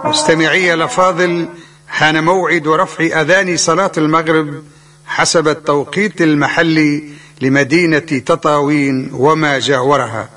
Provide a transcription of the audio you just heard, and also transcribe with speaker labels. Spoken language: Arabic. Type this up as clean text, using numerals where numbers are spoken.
Speaker 1: مستمعي الأفاضل، حان موعد رفع أذان صلاة المغرب حسب التوقيت المحلي لمدينة تطاوين وما جاورها.